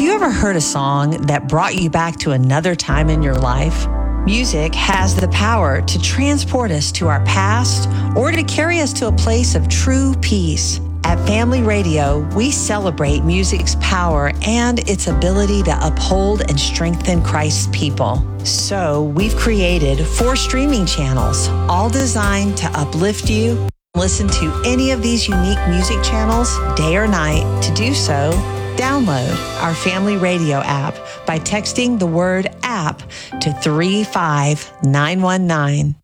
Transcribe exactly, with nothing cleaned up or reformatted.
you ever heard a song that brought you back to another time in your life? Music has the power to transport us to our past or to carry us to a place of true peace. At Family Radio, we celebrate music's power and its ability to uphold and strengthen Christ's people. So we've created four streaming channels, all designed to uplift you. Listen to any of these unique music channels, day or night. To do so, download our Family Radio app by texting the word app to three five nine one nine.